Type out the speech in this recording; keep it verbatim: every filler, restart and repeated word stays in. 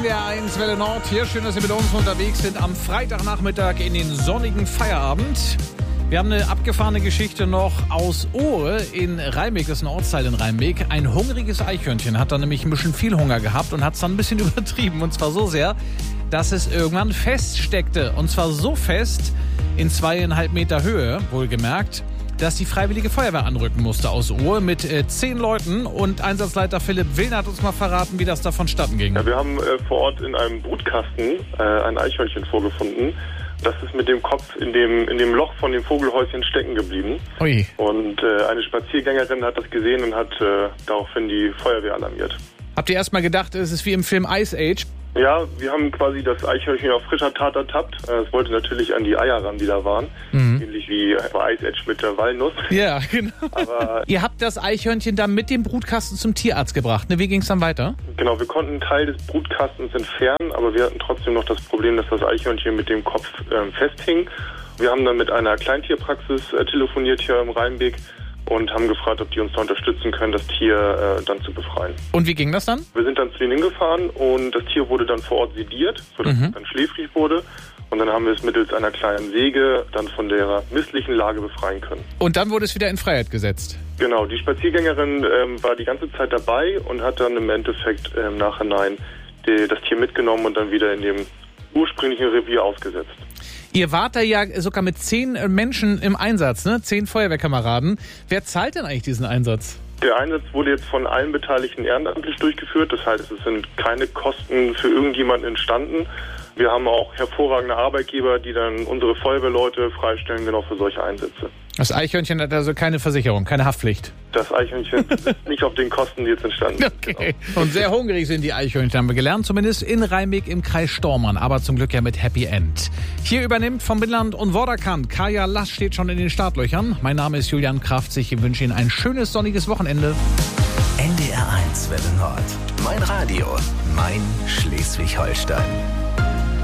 D R eins Welle Nord hier. Schön, dass Sie mit uns unterwegs sind am Freitagnachmittag in den sonnigen Feierabend. Wir haben eine abgefahrene Geschichte noch aus Ohre in Rheinbeck, das ist ein Ortsteil in Rheinbeck. Ein hungriges Eichhörnchen hat dann nämlich ein bisschen viel Hunger gehabt und hat es dann ein bisschen übertrieben. Und zwar so sehr, dass es irgendwann feststeckte. Und zwar so fest, in zweieinhalb Meter Höhe, wohlgemerkt, dass die Freiwillige Feuerwehr anrücken musste aus Ohr mit äh, zehn Leuten. Und Einsatzleiter Philipp Willner hat uns mal verraten, wie das da vonstatten ging. Ja, wir haben äh, vor Ort in einem Brutkasten äh, ein Eichhörnchen vorgefunden. Das ist mit dem Kopf in dem, in dem Loch von dem Vogelhäuschen stecken geblieben. Ui. Und äh, eine Spaziergängerin hat das gesehen und hat äh, daraufhin die Feuerwehr alarmiert. Habt ihr erst mal gedacht, es ist wie im Film Ice Age? Ja, wir haben quasi das Eichhörnchen auf frischer Tat ertappt. Es wollte natürlich an die Eier ran, die da waren. Mhm. Ähnlich wie bei Ice Age mit der Walnuss. Ja, genau. Aber ihr habt das Eichhörnchen dann mit dem Brutkasten zum Tierarzt gebracht, ne? Wie ging es dann weiter? Genau, wir konnten einen Teil des Brutkastens entfernen, aber wir hatten trotzdem noch das Problem, dass das Eichhörnchen mit dem Kopf äh, festhing. Wir haben dann mit einer Kleintierpraxis äh, telefoniert hier im Rheinbeck und haben gefragt, ob die uns da unterstützen können, das Tier äh, dann zu befreien. Und wie ging das dann? Wir sind dann zu denen hingefahren und das Tier wurde dann vor Ort sediert, sodass mhm. es dann schläfrig wurde. Und dann haben wir es mittels einer kleinen Säge dann von der misslichen Lage befreien können. Und dann wurde es wieder in Freiheit gesetzt? Genau, die Spaziergängerin ähm, war die ganze Zeit dabei und hat dann im Endeffekt äh, im Nachhinein die, das Tier mitgenommen und dann wieder in dem ursprünglichen Revier ausgesetzt. Ihr wart da ja sogar mit zehn Menschen im Einsatz, ne? Zehn Feuerwehrkameraden. Wer zahlt denn eigentlich diesen Einsatz? Der Einsatz wurde jetzt von allen Beteiligten ehrenamtlich durchgeführt. Das heißt, es sind keine Kosten für irgendjemanden entstanden. Wir haben auch hervorragende Arbeitgeber, die dann unsere Feuerwehrleute freistellen, genau für solche Einsätze. Das Eichhörnchen hat also keine Versicherung, keine Haftpflicht? Das Eichhörnchen ist nicht auf den Kosten, die jetzt entstanden sind. Okay. Genau. Und sehr hungrig sind die Eichhörnchen, haben wir gelernt, zumindest in Rheinbeck im Kreis Stormarn, aber zum Glück ja mit Happy End. Hier übernimmt vom Binnenland und Vorderkant Kaya Lass steht schon in den Startlöchern. Mein Name ist Julian Kraft, ich wünsche Ihnen ein schönes sonniges Wochenende. N D R eins Welle Nord. Mein Radio, mein Schleswig-Holstein.